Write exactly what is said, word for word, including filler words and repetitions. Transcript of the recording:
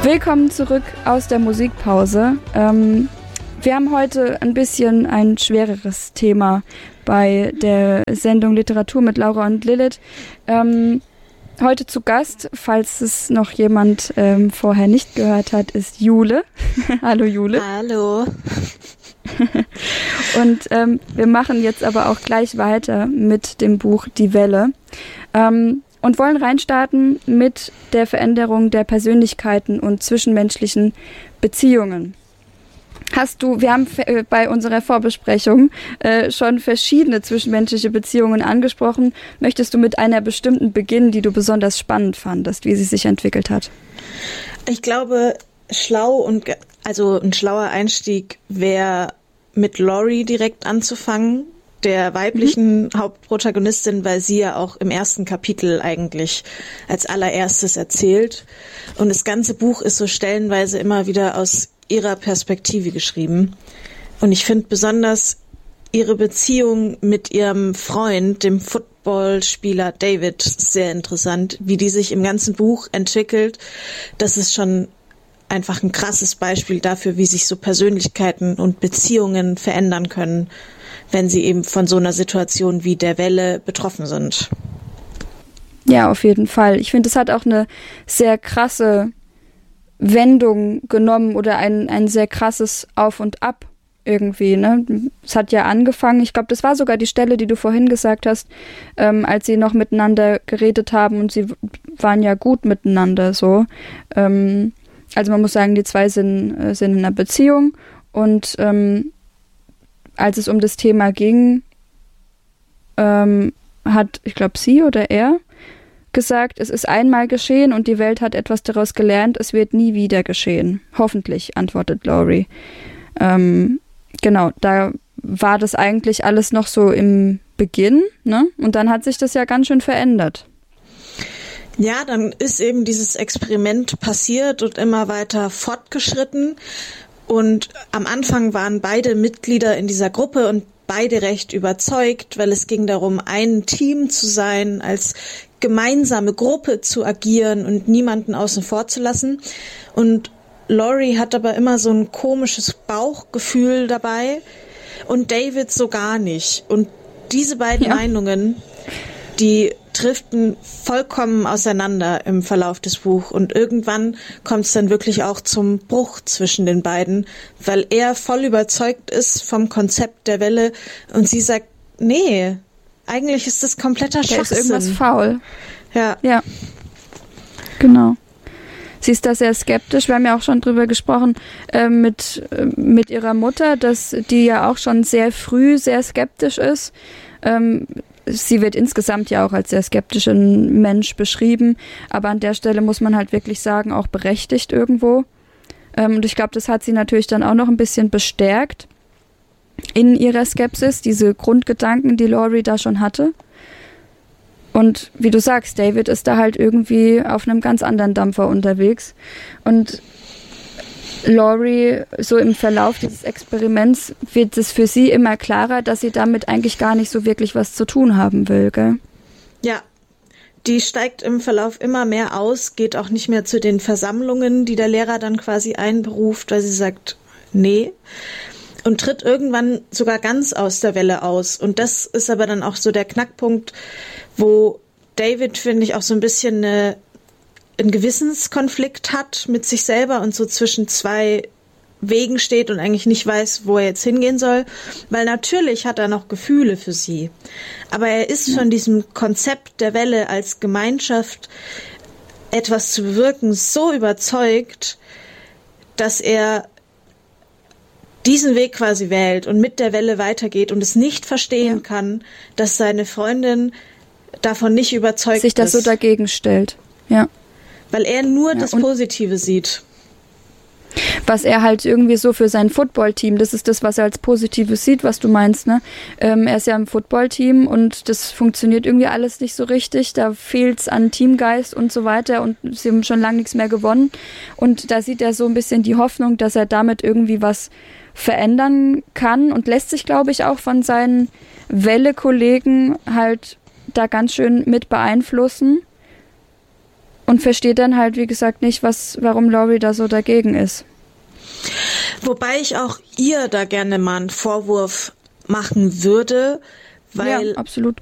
Willkommen zurück aus der Musikpause. Ähm, wir haben heute ein bisschen ein schwereres Thema bei der Sendung Literatur mit Laura und Lilith. Ähm, heute zu Gast, falls es noch jemand ähm, vorher nicht gehört hat, ist Jule. Hallo Jule. Hallo. Und ähm, wir machen jetzt aber auch gleich weiter mit dem Buch Die Welle. Ähm, Und wollen reinstarten mit der Veränderung der Persönlichkeiten und zwischenmenschlichen Beziehungen. Hast du, wir haben f- bei unserer Vorbesprechung äh, schon verschiedene zwischenmenschliche Beziehungen angesprochen. Möchtest du mit einer bestimmten beginnen, die du besonders spannend fandest, wie sie sich entwickelt hat? Ich glaube, schlau und ge- also ein schlauer Einstieg wäre, mit Laurie direkt anzufangen, der weiblichen mhm. Hauptprotagonistin, weil sie ja auch im ersten Kapitel eigentlich als allererstes erzählt. Und das ganze Buch ist so stellenweise immer wieder aus ihrer Perspektive geschrieben. Und ich finde besonders ihre Beziehung mit ihrem Freund, dem Footballspieler David, sehr interessant, wie die sich im ganzen Buch entwickelt. Das ist schon einfach ein krasses Beispiel dafür, wie sich so Persönlichkeiten und Beziehungen verändern können, wenn sie eben von so einer Situation wie der Welle betroffen sind. Ja, auf jeden Fall. Ich finde, es hat auch eine sehr krasse Wendung genommen oder ein, ein sehr krasses Auf und Ab irgendwie. Ne? Es hat ja angefangen, ich glaube, das war sogar die Stelle, die du vorhin gesagt hast, ähm, als sie noch miteinander geredet haben und sie w- waren ja gut miteinander so. Ähm, also man muss sagen, die zwei sind, äh, sind in einer Beziehung und ähm, als es um das Thema ging, ähm, hat, ich glaube, sie oder er gesagt, es ist einmal geschehen und die Welt hat etwas daraus gelernt, es wird nie wieder geschehen. Hoffentlich, antwortet Laurie. Ähm, genau, da war das eigentlich alles noch so im Beginn, ne? Und dann hat sich das ja ganz schön verändert. Ja, dann ist eben dieses Experiment passiert und immer weiter fortgeschritten. Und am Anfang waren beide Mitglieder in dieser Gruppe und beide recht überzeugt, weil es ging darum, ein Team zu sein, als gemeinsame Gruppe zu agieren und niemanden außen vor zu lassen. Und Laurie hat aber immer so ein komisches Bauchgefühl dabei und David so gar nicht. Und diese beiden ja. Meinungen, die driften vollkommen auseinander im Verlauf des Buchs und irgendwann kommt es dann wirklich auch zum Bruch zwischen den beiden, weil er voll überzeugt ist vom Konzept der Welle und sie sagt, nee, eigentlich ist das kompletter Schwachsinn. Da ist irgendwas faul. Ja. Ja, genau. Sie ist da sehr skeptisch. Wir haben ja auch schon drüber gesprochen äh, mit, äh, mit ihrer Mutter, dass die ja auch schon sehr früh sehr skeptisch ist. Ähm, Sie wird insgesamt ja auch als sehr skeptischer Mensch beschrieben, aber an der Stelle muss man halt wirklich sagen, auch berechtigt irgendwo. Ähm, und ich glaube, das hat sie natürlich dann auch noch ein bisschen bestärkt in ihrer Skepsis, diese Grundgedanken, die Laurie da schon hatte. Und wie du sagst, David ist da halt irgendwie auf einem ganz anderen Dampfer unterwegs. Und Laurie, so im Verlauf dieses Experiments, wird es für sie immer klarer, dass sie damit eigentlich gar nicht so wirklich was zu tun haben will, gell? Ja, die steigt im Verlauf immer mehr aus, geht auch nicht mehr zu den Versammlungen, die der Lehrer dann quasi einberuft, weil sie sagt, nee, und tritt irgendwann sogar ganz aus der Welle aus. Und das ist aber dann auch so der Knackpunkt, wo David, finde ich, auch so ein bisschen eine einen Gewissenskonflikt hat mit sich selber und so zwischen zwei Wegen steht und eigentlich nicht weiß, wo er jetzt hingehen soll, weil natürlich hat er noch Gefühle für sie. Aber er ist ja. von diesem Konzept der Welle als Gemeinschaft etwas zu bewirken so überzeugt, dass er diesen Weg quasi wählt und mit der Welle weitergeht und es nicht verstehen ja. kann, dass seine Freundin davon nicht überzeugt ist. Sich das so dagegen stellt, ja. Weil er nur ja, das Positive sieht. Was er halt irgendwie so für sein Footballteam, das ist das, was er als Positives sieht, was du meinst, ne? Ähm, er ist ja im Footballteam und das funktioniert irgendwie alles nicht so richtig. Da fehlt's an Teamgeist und so weiter und sie haben schon lange nichts mehr gewonnen. Und da sieht er so ein bisschen die Hoffnung, dass er damit irgendwie was verändern kann und lässt sich, glaube ich, auch von seinen Welle-Kollegen halt da ganz schön mit beeinflussen. und versteht dann halt, wie gesagt, nicht, was, warum Laurie da so dagegen ist. Wobei ich auch ihr da gerne mal einen Vorwurf machen würde, weil ja, absolut.